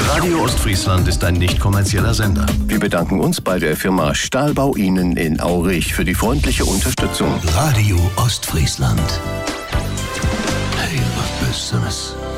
Radio Ostfriesland ist ein nicht kommerzieller Sender. Wir bedanken uns bei der Firma Stahlbau Ihnen in Aurich für die freundliche Unterstützung. Radio Ostfriesland. Hey, was Besseres.